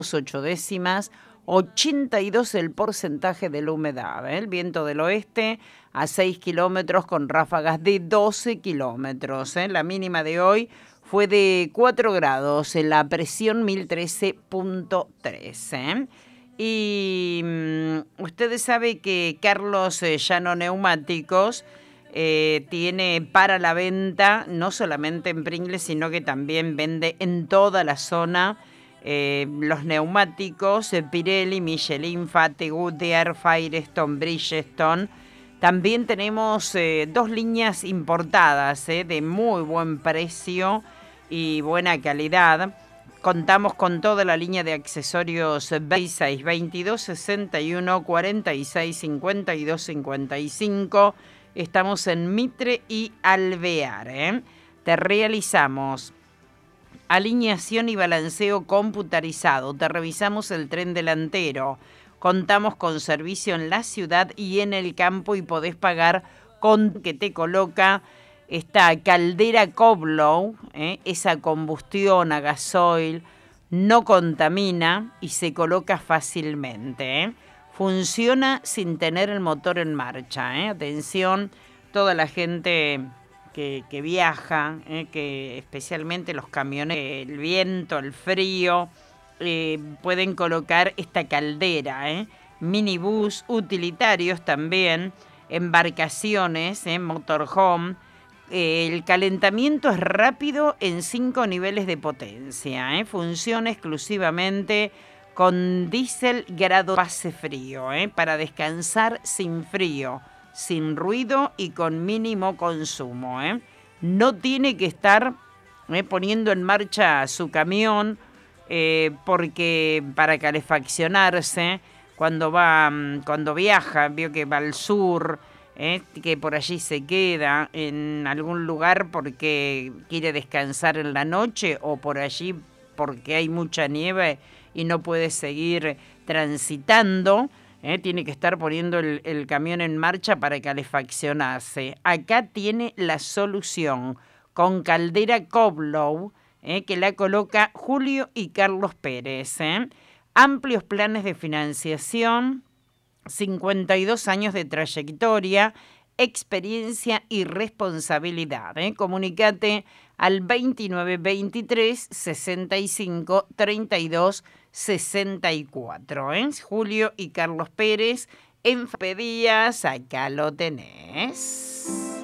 8 décimas, 82 el porcentaje de la humedad. El viento del oeste a 6 kilómetros con ráfagas de 12 kilómetros. La mínima de hoy fue de 4 grados, la presión 1013.3. Y ustedes saben que Carlos Llano Neumáticos tiene para la venta, no solamente en Pringles, sino que también vende en toda la zona los neumáticos Pirelli, Michelin, Fate, Goodyear, Firestone, Bridgestone. También tenemos 2 líneas importadas de muy buen precio y buena calidad. Contamos con toda la línea de accesorios 26, 22, 61, 46, 52, 55. Estamos en Mitre y Alvear. Te realizamos alineación y balanceo computarizado. Te revisamos el tren delantero. Contamos con servicio en la ciudad y en el campo y podés pagar con que te coloca esta caldera Koblow, esa combustión a gasoil, no contamina y se coloca fácilmente. Funciona sin tener el motor en marcha. Atención, toda la gente que viaja, que especialmente los camiones, el viento, el frío, pueden colocar esta caldera. Minibús, utilitarios también, embarcaciones, motorhome. El calentamiento es rápido en 5 niveles de potencia. Funciona exclusivamente con diésel grado base frío, para descansar sin frío, sin ruido y con mínimo consumo. No tiene que estar poniendo en marcha su camión porque para calefaccionarse cuando viaja, vio que va al sur, que por allí se queda en algún lugar porque quiere descansar en la noche o por allí porque hay mucha nieve y no puede seguir transitando. Tiene que estar poniendo el camión en marcha para calefaccionarse. Acá tiene la solución con caldera Koblow, que la coloca Julio y Carlos Pérez. Amplios planes de financiación, 52 años de trayectoria, experiencia y responsabilidad. Comunicate al 2923 65 32 64. Julio y Carlos Pérez, en Pedías, acá lo tenés.